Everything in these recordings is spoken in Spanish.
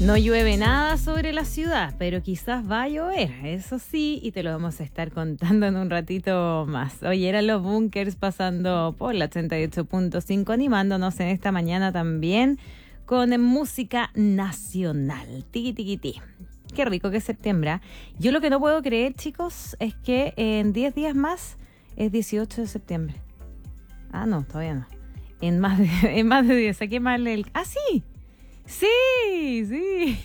No llueve nada sobre la ciudad, pero quizás va a llover, eso sí, y te lo vamos a estar contando en un ratito más. Hoy eran los Bunkers pasando por la 88.5, animándonos en esta mañana también con música nacional. Tiki tiki ti. Qué rico que es septiembre, ¿eh? Yo lo que no puedo creer, chicos, es que en 10 días más es 18 de septiembre. Ah, no, todavía no. En más de 10, saqué mal el... ¡Ah, sí! Sí.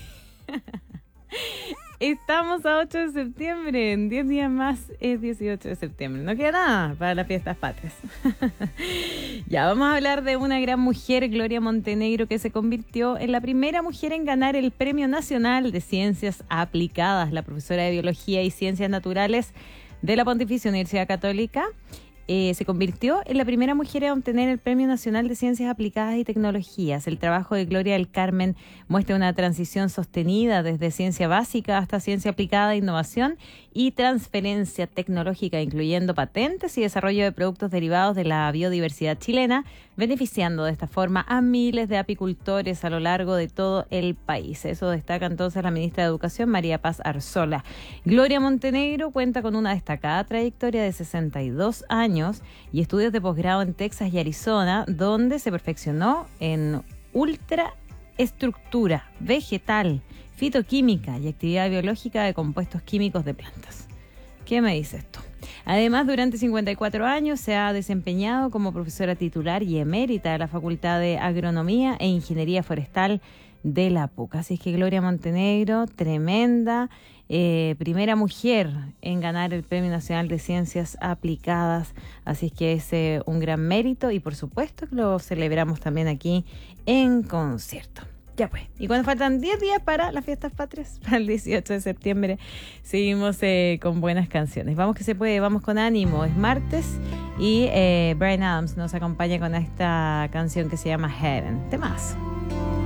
Estamos a 8 de septiembre. En 10 días más es 18 de septiembre. No queda nada para las fiestas patrias. Ya, vamos a hablar de una gran mujer, Gloria Montenegro, que se convirtió en la primera mujer en ganar el Premio Nacional de Ciencias Aplicadas. La profesora de Biología y Ciencias Naturales de la Pontificia Universidad Católica se convirtió en la primera mujer en obtener el Premio Nacional de Ciencias Aplicadas y Tecnologías. El trabajo de Gloria del Carmen muestra una transición sostenida desde ciencia básica hasta ciencia aplicada, innovación y transferencia tecnológica, incluyendo patentes y desarrollo de productos derivados de la biodiversidad chilena, beneficiando de esta forma a miles de apicultores a lo largo de todo el país. Eso destaca entonces la ministra de Educación, María Paz Arzola. Gloria Montenegro cuenta con una destacada trayectoria de 62 años y estudios de posgrado en Texas y Arizona, donde se perfeccionó en ultraestructura vegetal, fitoquímica y actividad biológica de compuestos químicos de plantas. ¿Qué me dice esto? Además, durante 54 años se ha desempeñado como profesora titular y emérita de la Facultad de Agronomía e Ingeniería Forestal de la PUC. Así es que Gloria Montenegro, tremenda, primera mujer en ganar el Premio Nacional de Ciencias Aplicadas. Así es que es un gran mérito y por supuesto que lo celebramos también aquí en concierto. Ya pues, y cuando faltan 10 días para las fiestas patrias, para el 18 de septiembre, seguimos con buenas canciones. Vamos que se puede, vamos con ánimo. Es martes y Bryan Adams nos acompaña con esta canción que se llama Heaven. Temazo.